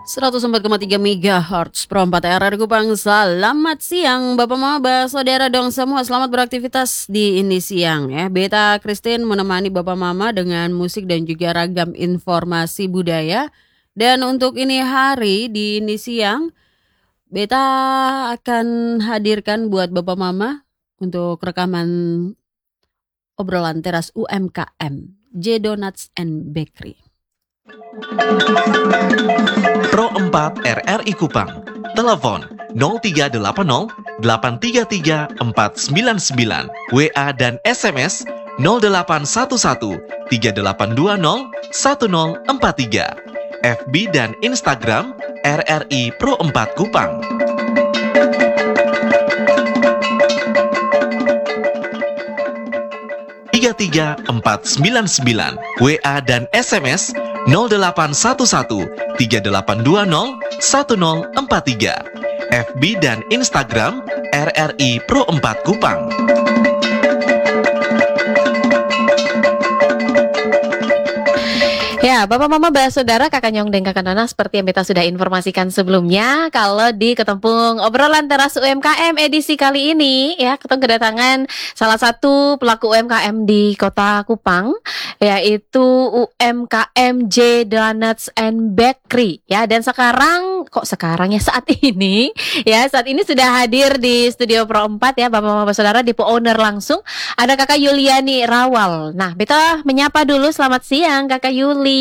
104,3 MHz Pro 4 RRI Kupang. Selamat siang Bapak Mama, saudara dong semua. Selamat beraktivitas di ini siang ya. Beta Christine menemani Bapak Mama dengan musik dan juga ragam informasi budaya. Dan untuk ini hari di ini siang, Beta akan hadirkan buat Bapak Mama untuk rekaman obrolan teras UMKM J Donuts and Bakery. Pro 4 RRI Kupang. Telepon 0380 833 499. WA dan SMS 0811 3820 1043. FB dan Instagram RRI Pro 4 Kupang. Tiga 499. WA dan SMS 0811 3820 1043. FB dan Instagram RRI Pro 4 Kupang. Ya, Bapak Mama, saudara, Kakak Nyong dan Kakak Nana, seperti yang kita sudah informasikan sebelumnya, kalau di Ketempung obrolan teras UMKM edisi kali ini, ya, ketemu kedatangan salah satu pelaku UMKM di Kota Kupang, yaitu UMKM J Donuts and Bakery, ya. Dan sekarang saat ini sudah hadir di studio Pro 4 ya, Bapak Mama, saudara, di owner langsung ada Kakak Yuliani Rawal. Nah, kita menyapa dulu. Selamat siang, Kakak Yuli.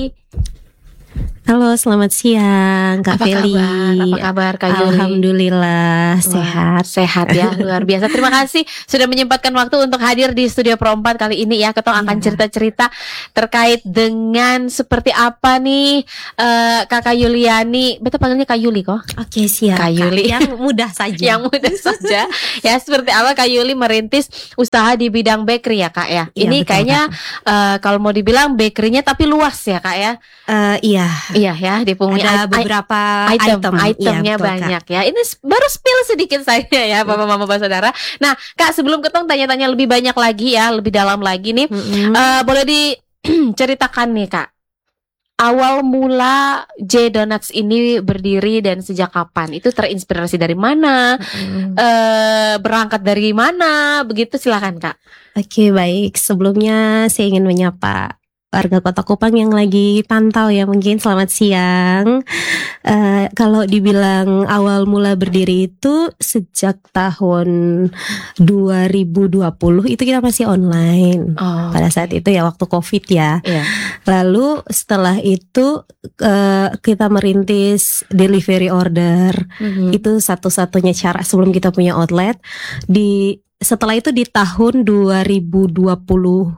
Halo, selamat siang Kak Feli. Apa kabar Kak Yuli? Alhamdulillah sehat ya, luar biasa. Terima kasih sudah menyempatkan waktu untuk hadir di Studio Pro 4 kali ini ya. Ketong akan cerita-cerita terkait dengan seperti apa nih Kakak Yuliani. Betul panggilnya Kak Yuli kok? Oke, siap Kak Yuli. Yang mudah saja. Yang mudah saja. Ya, seperti apa Kak Yuli merintis usaha di bidang bakery ya Kak ya. Ini betul, kayaknya kalau mau dibilang bakerynya tapi luas ya Kak ya. Iya ya, dipungi ada beberapa itemnya banyak ya. Ini baru spill sedikit saja ya Bapak Mama saudara. Nah Kak, sebelum ketong tanya-tanya lebih banyak lagi ya, lebih dalam lagi nih, boleh diceritakan nih Kak, awal mula J Donuts ini berdiri dan sejak kapan? Itu terinspirasi dari mana? Berangkat dari mana? Begitu, silakan Kak. Oke, baik. Sebelumnya saya ingin menyapa warga Kota Kupang yang lagi pantau ya, mungkin selamat siang. Kalau dibilang awal mula berdiri itu sejak tahun 2020 itu kita masih online. Pada saat itu ya, waktu COVID ya. Lalu setelah itu kita merintis delivery order. Itu satu-satunya cara sebelum kita punya outlet. Setelah itu di tahun 2022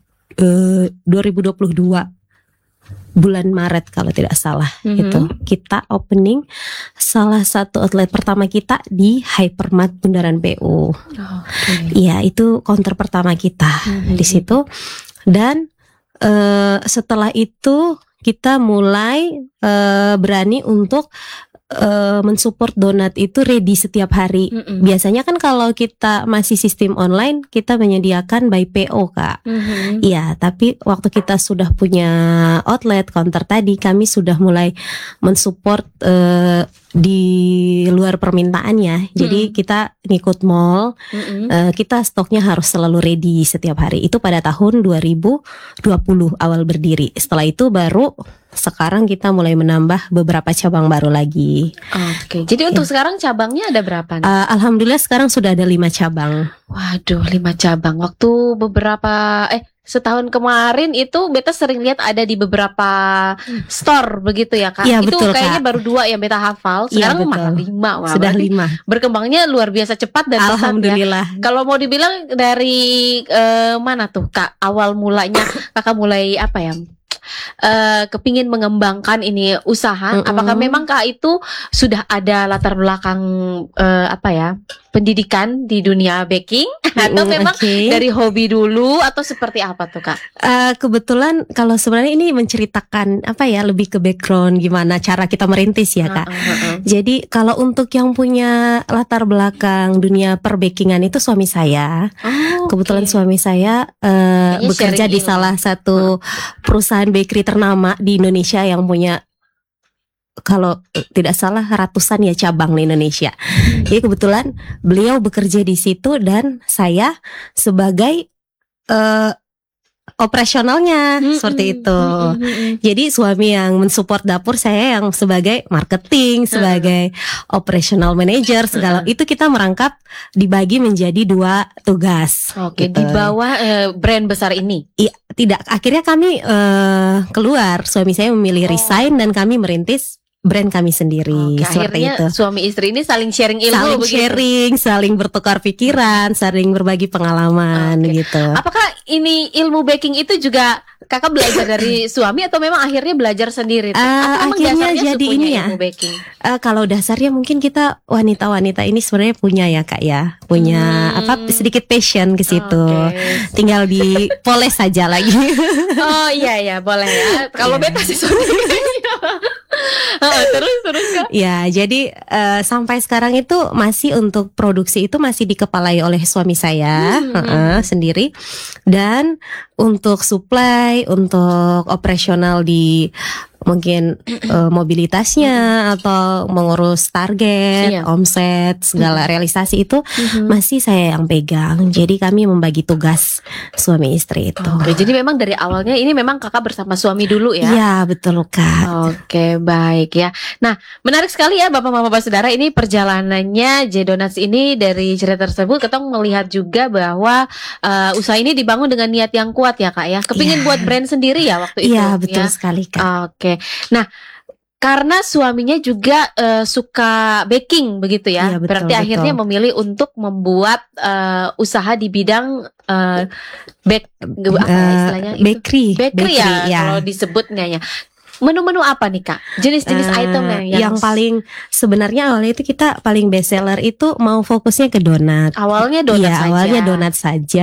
bulan Maret kalau tidak salah, itu kita opening salah satu outlet pertama kita di Hypermart Bundaran PU. Iya, itu counter pertama kita di situ. Dan setelah itu kita mulai berani untuk mensupport donat itu ready setiap hari. Biasanya kan kalau kita masih sistem online, kita menyediakan by PO Kak. Iya, tapi waktu kita sudah punya outlet counter tadi, kami sudah mulai mensupport di luar permintaannya. Jadi kita ngikut mall, kita stoknya harus selalu ready setiap hari. Itu pada tahun 2020 awal berdiri. Setelah itu baru sekarang kita mulai menambah beberapa cabang baru lagi. Oke, jadi untuk sekarang cabangnya ada berapa nih? Alhamdulillah sekarang sudah ada 5 cabang. Waduh, 5 cabang. Waktu beberapa setahun kemarin itu Beta sering lihat ada di beberapa store begitu ya Kak. Ya, itu betul, kayaknya Kak. baru 2 yang Beta hafal. Sekarang malah 5. Wah, sudah 5. Berkembangnya luar biasa cepat dan pesat ya. Alhamdulillah. Kalau mau dibilang dari mana tuh Kak awal mulanya Kakak mulai apa ya? Kepingin mengembangkan ini usaha, apakah memang Kak itu sudah ada latar belakang pendidikan di dunia baking atau memang dari hobi dulu atau seperti apa tuh Kak? Kebetulan kalau sebenarnya ini menceritakan lebih ke background gimana cara kita merintis ya Kak. Jadi kalau untuk yang punya latar belakang dunia perbakingan itu suami saya. Kebetulan suami saya bekerja di salah satu perusahaan bakery ternama di Indonesia yang punya kalau tidak salah ratusan ya cabang di Indonesia. Jadi kebetulan beliau bekerja di situ dan saya sebagai operasionalnya seperti itu. Jadi suami yang mensupport dapur, saya yang sebagai marketing, sebagai operational manager segala. Itu kita merangkap dibagi menjadi 2 tugas. Oke, gitu. di bawah brand besar ini. Iya, tidak. Akhirnya kami keluar. Suami saya memilih resign dan kami merintis brand kami sendiri. Oke, seperti akhirnya itu. suami istri ini saling sharing ilmu Saling begitu. sharing, saling bertukar pikiran, saling berbagi pengalaman Oke. gitu. Apakah ini ilmu baking itu juga kakak belajar dari suami atau memang akhirnya belajar sendiri? Atau memang Akhirnya dasarnya jadi punya ini ya. ilmu baking? Kalau dasarnya mungkin kita wanita-wanita ini sebenarnya punya ya Kak ya, punya sedikit passion ke situ. Oke. Tinggal dipoles saja lagi. Oh iya boleh ya. Kalau beta sih suami. Terus Kak. Ya, jadi sampai sekarang itu masih untuk produksi itu masih dikepalai oleh suami saya sendiri, dan untuk supply, untuk operasional di mungkin mobilitasnya atau mengurus target, Iya. omset, segala realisasi itu masih saya yang pegang. Jadi kami membagi tugas suami istri itu. Oke, jadi memang dari awalnya ini memang kakak bersama suami dulu ya? Iya, betul Kak. Oke, baik ya. Nah, menarik sekali ya Bapak Mama Bapak Saudara, ini perjalanannya J Donuts ini. Dari cerita tersebut kita melihat juga bahwa usaha ini dibangun dengan niat yang kuat ya Kak ya. Kepingin Iya. buat brand sendiri ya waktu itu. Iya, betul ya? sekali Kak. Oke. Nah, karena suaminya juga suka baking begitu ya. Iya, betul, Berarti betul. akhirnya memilih untuk membuat usaha di bidang apa ya istilahnya itu? Bakery ya, ya. kalau disebutnya ya. Menu-menu apa nih Kak? Jenis-jenis itemnya yang paling sebenarnya awalnya itu kita paling best seller itu mau fokusnya ke donat. awalnya donat Iya, saja. awalnya donat saja.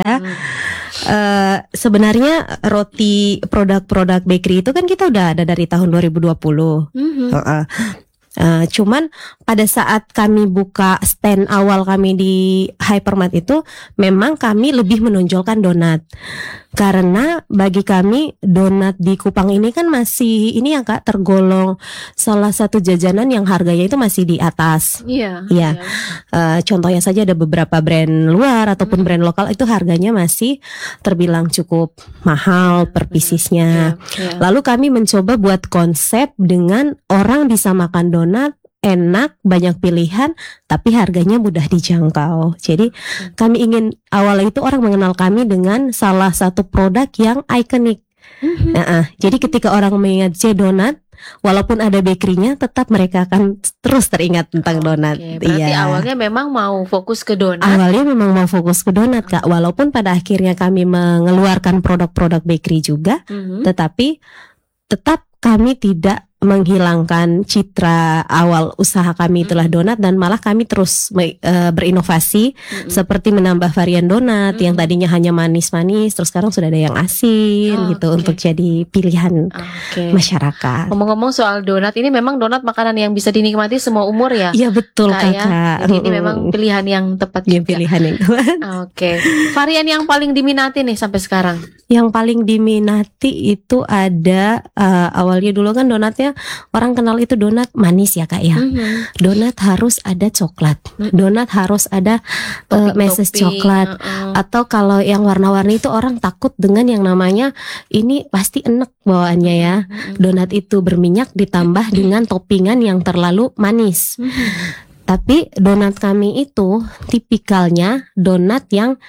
Sebenarnya roti produk-produk bakery itu kan kita udah ada dari tahun 2020. Heeh. Cuman pada saat kami buka stand awal kami di Hypermart itu memang kami lebih menonjolkan donat. Karena bagi kami donat di Kupang ini kan masih ini ya Kak, tergolong salah satu jajanan yang harganya itu masih di atas. Iya. Iya. Contohnya saja ada beberapa brand luar ataupun brand lokal itu harganya masih terbilang cukup mahal per piecesnya. Iya. Lalu kami mencoba buat konsep dengan orang bisa makan donat enak, banyak pilihan, tapi harganya mudah dijangkau. Jadi kami ingin awalnya itu orang mengenal kami dengan salah satu produk yang ikonik. Jadi ketika orang mengingat J Donut, walaupun ada bakerynya, tetap mereka akan terus teringat tentang donat. Oke, berarti Iya. awalnya memang mau fokus ke donat. Awalnya memang mau fokus ke donat Kak, walaupun pada akhirnya kami mengeluarkan produk-produk bakery juga, tetapi tetap kami tidak menghilangkan citra awal usaha kami itulah donat, dan malah kami terus berinovasi seperti menambah varian donat yang tadinya hanya manis-manis, terus sekarang sudah ada yang asin gitu Oke. untuk jadi pilihan Oke. masyarakat. Ngomong-ngomong soal donat, ini memang donat makanan yang bisa dinikmati semua umur ya? Iya betul Kak, ya? Kakak. Jadi ini memang pilihan yang tepat ya, juga. pilihan yang Oke. Varian yang paling diminati nih sampai sekarang? Yang paling diminati itu ada awalnya dulu kan donatnya orang kenal itu donat manis ya Kak ya. Donat harus ada coklat, donat harus ada meses Topping-topping, coklat. Atau kalau yang warna-warni itu orang takut dengan yang namanya ini pasti enek bawaannya ya. Donat itu berminyak ditambah dengan toppingan yang terlalu manis. Tapi donat kami itu tipikalnya donat yang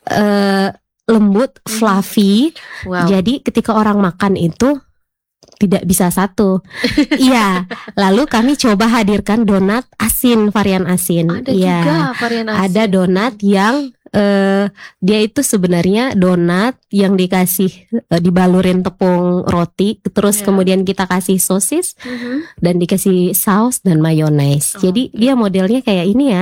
lembut, fluffy. Wow. Jadi ketika orang makan itu tidak bisa satu. Iya. Lalu kami coba hadirkan donat asin, varian asin. Ada Iya. juga varian asin. Ada donat yang dia itu sebenarnya donat yang dikasih dibalurin tepung roti, terus Iya. kemudian kita kasih sosis dan dikasih saus dan mayones. Jadi dia modelnya kayak ini ya.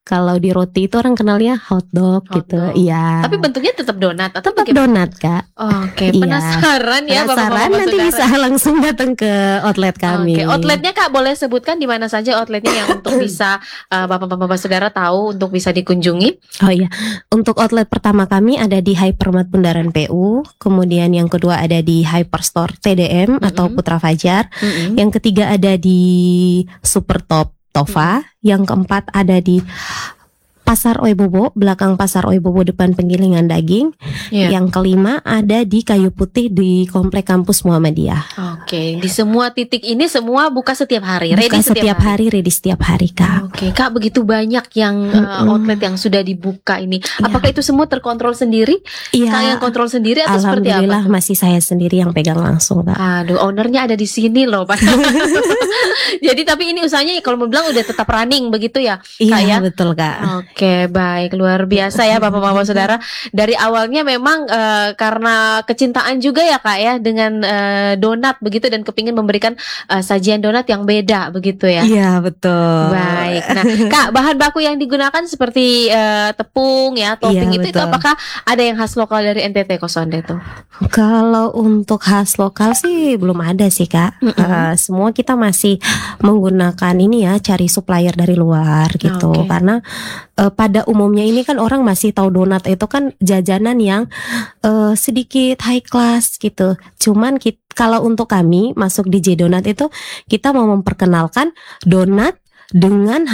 Kalau di roti itu orang kenalnya hotdog gitu. Hotdog. Iya. Tapi bentuknya tetap donat atau tetap bagaimana? donat, Kak. Oke, Iya. penasaran ya Penasaran Bapak-bapak nanti saudara. bisa langsung datang ke outlet kami. Oke, outletnya Kak boleh sebutkan di mana saja outletnya yang untuk bisa Bapak-bapak saudara tahu untuk bisa dikunjungi? Oh iya, untuk outlet pertama kami ada di Hypermart Bundaran PU, kemudian yang kedua ada di Hyperstore TDM atau Putra Fajar, yang ketiga ada di Supertop Tova, yang keempat ada di Pasar Oebobo, belakang Pasar Oebobo depan penggilingan daging. Iya. Yang kelima ada di Kayu Putih di Komplek Kampus Muhammadiyah. Oke, di semua titik ini semua buka setiap hari, Buka ready setiap hari, ready setiap hari, Kak. Oke, Kak, begitu banyak yang outlet yang sudah dibuka ini. Iya. Apakah itu semua terkontrol sendiri? Kak yang kontrol sendiri atau seperti apa? Alhamdulillah masih saya sendiri yang pegang langsung, Kak. Aduh, ownernya ada di sini loh, Pak. Jadi tapi ini usahanya kalau mau bilang udah tetap running begitu ya, Kak ya? Iya, betul, Kak. Oke, baik, luar biasa ya Bapak-bapak saudara. Dari awalnya memang karena kecintaan juga ya Kak ya dengan donat begitu dan kepingin memberikan sajian donat yang beda begitu ya. Iya, betul. Baik. Nah, Kak, bahan baku yang digunakan seperti tepung ya, topping Iya, itu betul. apakah ada yang khas lokal dari NTT Kosonde itu? Kalau untuk khas lokal sih belum ada sih, Kak. Semua kita masih menggunakan ini ya, cari supplier dari luar gitu. Oke. Karena pada umumnya ini kan orang masih tahu donat itu kan jajanan yang sedikit high class gitu. Cuman kalau untuk kami masuk di J Donat itu kita mau memperkenalkan donat dengan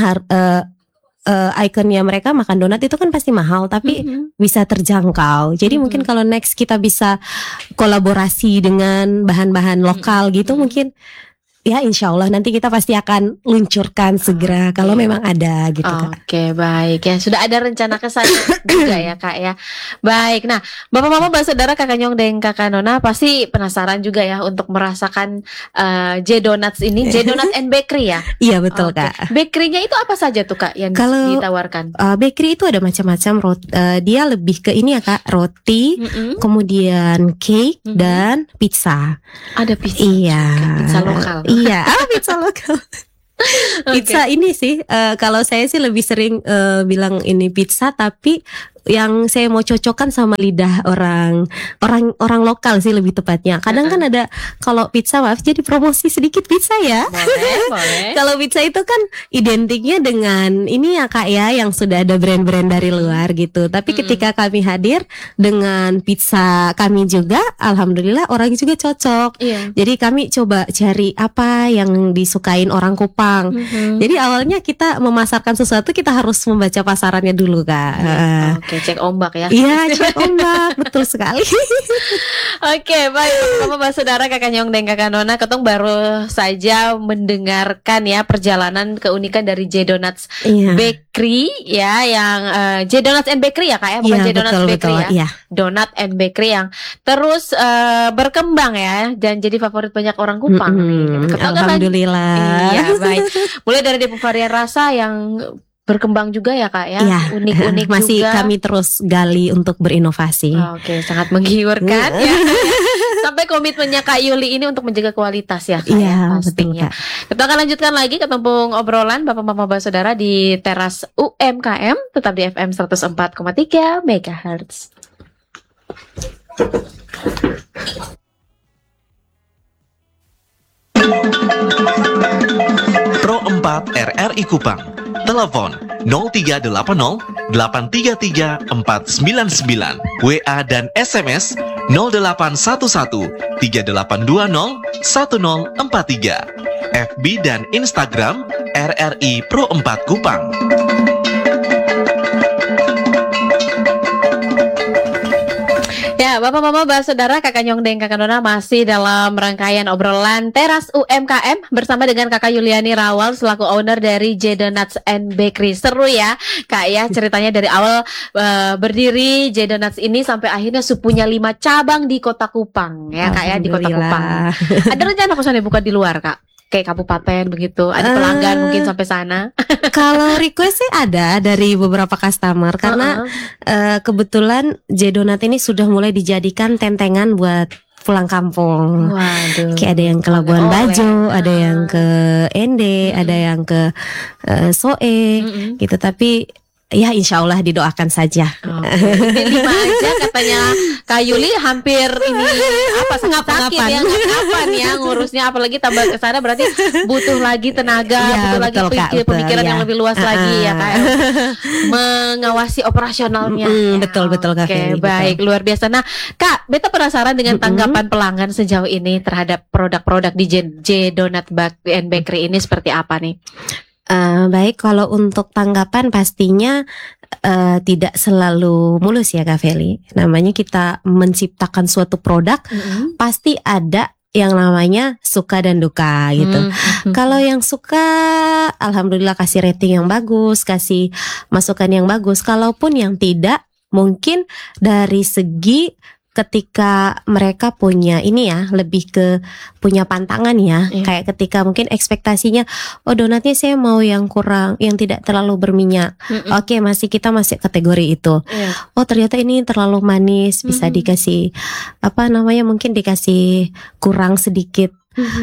ikonnya mereka makan donat itu kan pasti mahal tapi bisa terjangkau. Jadi mungkin kalau next kita bisa kolaborasi dengan bahan-bahan lokal gitu mungkin ya insya Allah nanti kita pasti akan luncurkan segera kalau memang ada gitu, Kak. Oke, baik ya. Sudah ada rencana ke sana juga ya, Kak ya. Baik. Nah, Bapak-bapak, Mbak Saudara, Kakak Nyong dan Kakak Nona pasti penasaran juga ya untuk merasakan J Donuts ini, J Donut and Bakery ya. Iya betul, Oke. Kak. Bakery-nya itu apa saja tuh, Kak, yang Kalau ditawarkan? Bakery itu ada macam-macam dia lebih ke ini ya, Kak, roti, kemudian cake dan pizza. Ada pizza. Iya. Oke, pizza lokal. Iya, pizza lokal. Pizza ini sih kalau saya sih lebih sering bilang ini pizza tapi yang saya mau cocokkan sama lidah orang lokal sih lebih tepatnya. Kadang kan ada kalau pizza maaf jadi promosi sedikit pizza ya. Boleh. Kalau pizza itu kan identiknya dengan ini ya Kak ya yang sudah ada brand-brand dari luar gitu. Tapi ketika kami hadir dengan pizza kami juga alhamdulillah orang juga cocok. Iya. Jadi kami coba cari apa yang disukain orang Kupang. Jadi awalnya kita memasarkan sesuatu kita harus membaca pasarannya dulu Kak. Oke, cek ombak ya. Iya cek ombak betul sekali. Oke, baik Bapak Saudara, Kakak Nyong dan Kakak Nona, ketong baru saja mendengarkan ya perjalanan keunikan dari J Donuts Iya. Bakery ya, yang J Donuts and Bakery ya Kak ya, bukan Iya, J Donuts betul, Bakery betul. ya. Iya. Donut and Bakery yang terus berkembang ya dan jadi favorit banyak orang Kupang nih. Ketong kan Alhamdulillah. Iya, baik. Mulai dari varian rasa yang berkembang juga ya Kak ya, Iya. unik-unik Masih juga. kami terus gali untuk berinovasi. Oke, sangat menggiurkan ya. Sampai komitmennya Kak Yuli ini untuk menjaga kualitas ya Kak, Iya, ya, betul, pastinya. Kak. Kita akan lanjutkan lagi ketempung obrolan Bapak-bapak Saudara di teras UMKM tetap di FM 104,3 MHz. Pro 4 RRI Kupang. Telepon 0380 833 499. WA dan SMS 0811 3820 1043. FB dan Instagram RRI Pro 4 Kupang. Ya, Bapak-bapak, Saudara, Kakak Nyong dan Kakak Nona masih dalam rangkaian obrolan teras UMKM bersama dengan Kakak Yuliani Rawal selaku owner dari J Donuts and Bakery. Seru ya, Kak ya, ceritanya dari awal berdiri J Donuts ini sampai akhirnya punya 5 cabang di Kota Kupang ya, Kak ya, di Kota Kupang. Ada rencana kosannya buka di luar, Kak? Kayak kabupaten begitu, ada pelanggan mungkin sampai sana. Kalau request sih ada dari beberapa customer karena kebetulan J Donut ini sudah mulai dijadikan tentengan buat pulang kampung. Waduh. Kayak ada yang ke Labuan Oleh-oleh. Bajo, ada yang ke Ende, ada yang ke Soe, gitu. Tapi ya insya Allah didoakan saja. Ini 5 aja katanya Kak Yuli hampir ini apa sakit ya kapan ya ngurusnya, apalagi tambah ke sana berarti butuh lagi tenaga, Ya, butuh lagi betul, Kak, betul, pemikiran yang ya. lebih luas lagi ya Kak, mengawasi operasionalnya. Betul, Kak Oke, Feli, baik, betul. luar biasa. Nah, Kak, beta penasaran dengan tanggapan pelanggan sejauh ini terhadap produk-produk di J Donut and Bakery ini seperti apa nih? Baik, kalau untuk tanggapan pastinya tidak selalu mulus ya Kak Feli. Namanya kita menciptakan suatu produk, pasti ada yang namanya suka dan duka gitu. Kalau yang suka, alhamdulillah kasih rating yang bagus, kasih masukan yang bagus. Kalaupun yang tidak, mungkin dari segi ketika mereka punya ini ya, lebih ke punya pantangan ya. Kayak ketika mungkin ekspektasinya, oh donatnya saya mau yang kurang, yang tidak terlalu berminyak. Oke, kita masih kategori itu. Oh ternyata ini terlalu manis, bisa dikasih apa namanya, mungkin dikasih kurang sedikit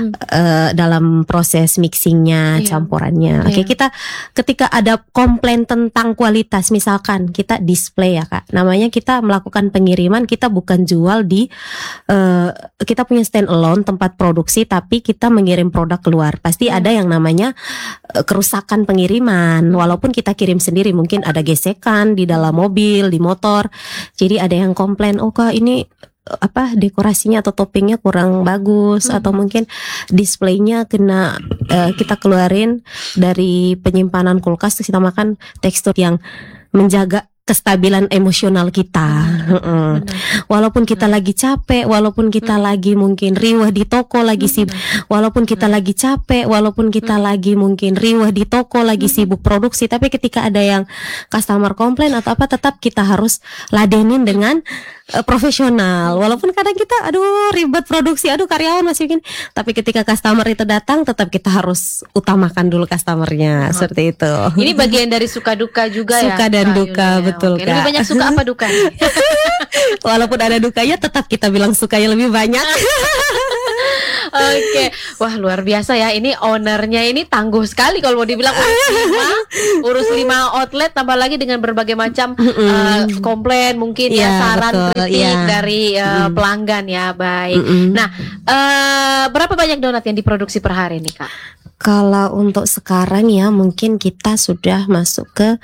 dalam proses mixingnya, campurannya. Oke, kita ketika ada komplain tentang kualitas, misalkan kita display ya Kak, namanya kita melakukan pengiriman, kita bukan jual di kita punya stand alone tempat produksi, tapi kita mengirim produk keluar. Pasti ada yang namanya kerusakan pengiriman, walaupun kita kirim sendiri, mungkin ada gesekan di dalam mobil, di motor. Jadi ada yang komplain, oh Kak ini apa dekorasinya atau toppingnya kurang bagus, atau mungkin displaynya kena kita keluarin dari penyimpanan kulkas, terus kita makan tekstur yang menjaga kestabilan emosional kita. Walaupun kita lagi capek, walaupun kita lagi mungkin riwah di toko lagi sibuk, walaupun kita lagi capek, walaupun kita lagi mungkin riwah di toko lagi sibuk produksi, tapi ketika ada yang customer komplain atau apa, tetap kita harus ladenin dengan profesional. Walaupun kadang kita aduh ribet produksi, aduh karyawan masih bikin, tapi ketika customer itu datang, tetap kita harus utamakan dulu customernya. Seperti itu. Ini bagian dari suka duka juga ya. Suka dan Kak duka, Yuli, ya. betul, Oke. Kak. Lebih banyak suka apa duka nih? Walaupun ada dukanya, tetap kita bilang sukanya lebih banyak. Oke, wah luar biasa ya. Ini ownernya ini tangguh sekali kalau mau dibilang urus 5 outlet, tambah lagi dengan berbagai macam komplain mungkin ya, Iya, saran betul, kritik iya. dari pelanggan ya. Baik. Nah, berapa banyak donat yang diproduksi per hari nih Kak? Kalau untuk sekarang ya mungkin kita sudah masuk ke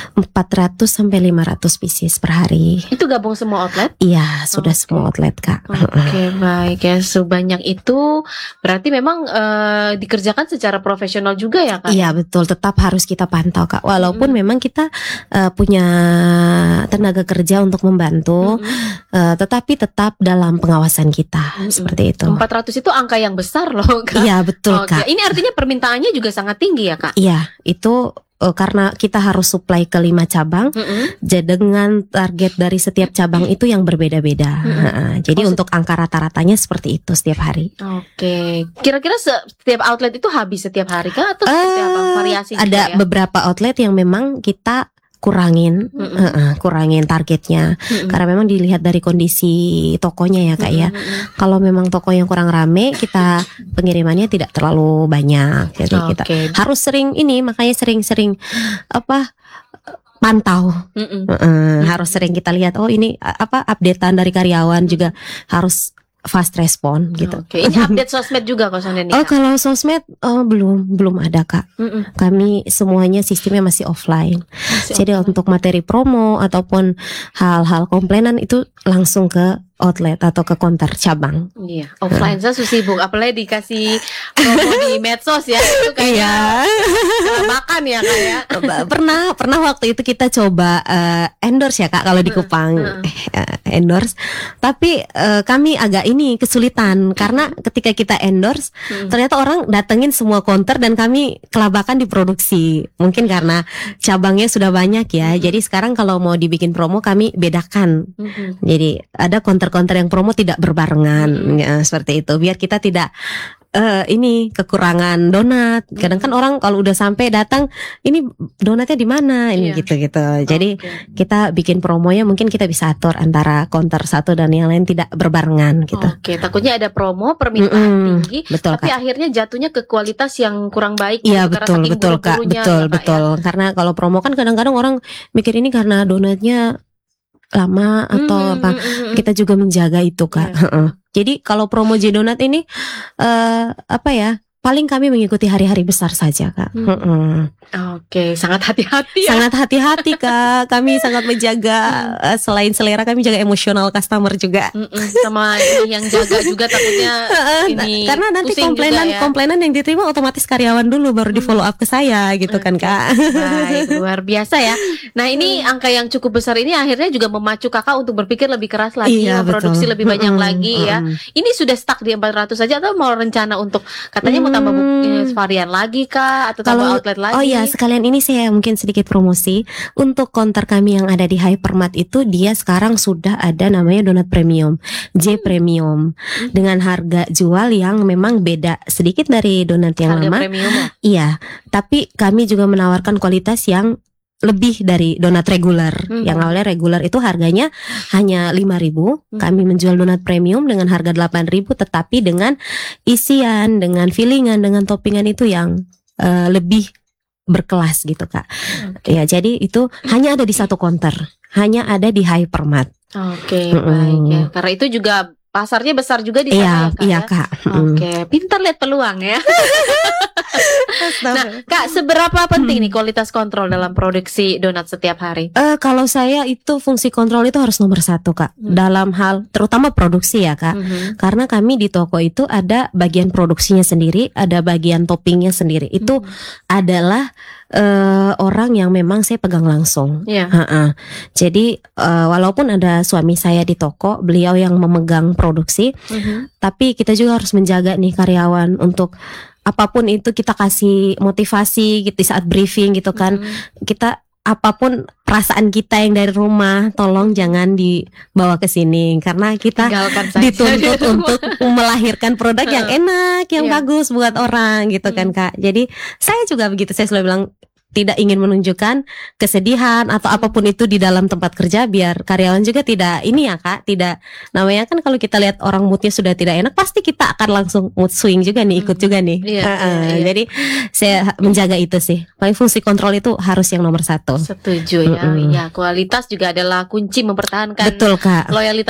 400 sampai 500 pieces per hari. Itu gabung semua outlet? Iya, sudah semua outlet Kak. Oke, baik ya. Sebanyak itu berarti memang dikerjakan secara profesional juga ya Kak? Iya betul, tetap harus kita pantau Kak. Walaupun memang kita punya tenaga kerja untuk membantu, tetapi tetap dalam pengawasan kita, seperti itu. 400 itu angka yang besar loh Kak. Iya betul Oke, Kak. ini artinya permintaannya juga sangat tinggi ya Kak? Iya, itu karena kita harus supply ke 5 cabang, jadi dengan target dari setiap cabang itu yang berbeda-beda. Jadi untuk angka rata-ratanya seperti itu setiap hari. Oke, kira-kira setiap outlet itu habis setiap hari kah atau seperti apa? Variasi juga Ada ya? beberapa outlet yang memang kita kurangin targetnya, karena memang dilihat dari kondisi tokonya ya Kak ya. Kalau memang toko yang kurang rame, kita pengirimannya tidak terlalu banyak. Jadi kita harus sering ini, makanya sering-sering apa pantau. Harus sering kita lihat, oh ini apa updatean dari karyawan juga harus fast respon gitu. Oke, ini update sosmed juga Kak Sonde nih, Oh Kak? kalau sosmed belum ada Kak. Kami semuanya sistemnya masih offline. Jadi untuk materi promo ataupun hal-hal komplainan itu langsung ke outlet atau ke counter cabang. Iya, offline saya sibuk, apalagi dikasih promo di medsos ya, itu kayak makan ya Kak ya. Pernah waktu itu kita coba endorse ya Kak kalau di Kupang, endorse. Tapi kami agak ini kesulitan karena ketika kita endorse ternyata orang datengin semua counter dan kami kelabakan di produksi. Mungkin karena cabangnya sudah banyak ya. Jadi sekarang kalau mau dibikin promo kami bedakan. Jadi ada counter-counter yang promo tidak berbarengan ya, seperti itu biar kita tidak ini kekurangan donat. Kadang kan orang kalau udah sampai datang, ini donatnya di mana ini Iya. gitu-gitu. Jadi Oke. kita bikin promonya mungkin kita bisa atur antara counter satu dan yang lain tidak berbarengan gitu. Oke, takutnya ada promo permintaan Mm-mm, tinggi, betul tapi Kak. akhirnya jatunya ke kualitas yang kurang baik. Iya gitu, karena betul saking betul Kak, buru-burunya, betul ya, Kak, betul. Karena kalau promo kan kadang-kadang orang mikir ini karena donatnya lama Ya? atau apa. Kita juga menjaga itu Kak. Iya. Heeh. Jadi kalau promo J Donat ini apa ya? Paling kami mengikuti hari-hari besar saja Kak. Heeh. Oke, sangat hati-hati ya. Sangat hati-hati Kak. Kami sangat menjaga selain selera kami jaga emosional customer juga. Sama ini yang jaga juga takutnya ini Karena nanti pusing juga ya. komplainan yang diterima otomatis karyawan dulu baru di follow up ke saya gitu kan Kak. Baik, luar biasa ya. Nah, ini angka yang cukup besar ini akhirnya juga memacu Kakak untuk berpikir lebih keras lagi, Iya, memproduksi betul. lebih banyak lagi ya. Ini sudah stuck di 400 saja atau mau rencana untuk katanya mau tambah varian lagi kah atau tambah Kalau- outlet lagi? Oh ya, sekalian ini saya mungkin sedikit promosi untuk counter kami yang ada di Hypermart itu dia sekarang sudah ada namanya donat premium, J premium dengan harga jual yang memang beda sedikit dari donat yang Harga lama. premium ya? Iya, tapi kami juga menawarkan kualitas yang lebih dari donat reguler. Yang awalnya reguler itu harganya hanya 5.000. Kami menjual donat premium dengan harga 8.000 tetapi dengan isian, dengan fillingan, dengan toppingan itu yang lebih berkelas gitu Kak. Ya, jadi itu hanya ada di satu counter, hanya ada di Hypermart. Oke, baik ya. Karena itu juga pasarnya besar juga di sana ya, Kak. Iya ya? Kak. Oke, pintar lihat peluang ya. Nah, Kak, seberapa penting nih kualitas kontrol dalam produksi donat setiap hari? Kalau saya itu fungsi kontrol itu harus nomor satu Kak. Dalam hal terutama produksi ya Kak. Karena kami di toko itu ada bagian produksinya sendiri, ada bagian toppingnya sendiri. Itu adalah orang yang memang saya pegang langsung. Iya. Jadi walaupun ada suami saya di toko, beliau yang memegang produksi, tapi kita juga harus menjaga nih karyawan untuk apapun itu kita kasih motivasi gitu di saat briefing gitu kan. Kita apapun perasaan kita yang dari rumah tolong jangan dibawa ke sini karena kita Tinggalkan saja dituntut di rumah. untuk melahirkan produk yang enak, yang Iya. bagus buat orang gitu kan Kak. Jadi saya juga begitu, saya selalu bilang tidak ingin menunjukkan kesedihan atau apapun itu di dalam tempat kerja biar karyawan juga tidak ini ya Kak, tidak namanya kan kalau kita lihat orang moodnya sudah tidak enak pasti kita akan langsung mood swing juga nih, ikut juga nih. Iya, iya. Jadi saya menjaga itu sih. Paling fungsi kontrol itu harus yang nomor satu. Setuju ya. Ya, kualitas juga adalah kunci mempertahankan Betul Kak. loyalitas